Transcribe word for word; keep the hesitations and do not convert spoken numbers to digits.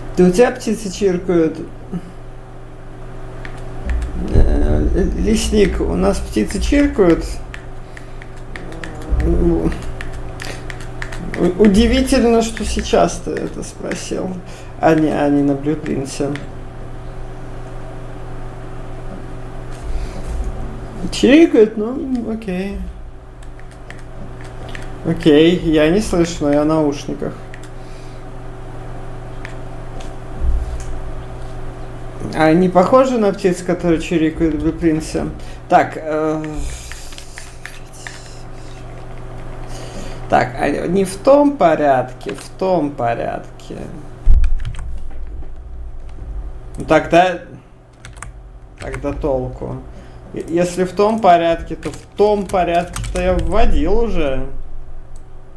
Да у тебя птицы чиркают. Лесник, у нас птицы чиркают. Удивительно, что сейчас ты это спросил, а не, а не на блюпринте. Чирикают, ну, окей. Окей, я не слышу, но я в наушниках. А не похожи на птиц, которые чирикают в блюпринте? Так, э... так, не в том порядке, в том порядке. Тогда, тогда толку. Если в том порядке, то в том порядке-то я вводил уже.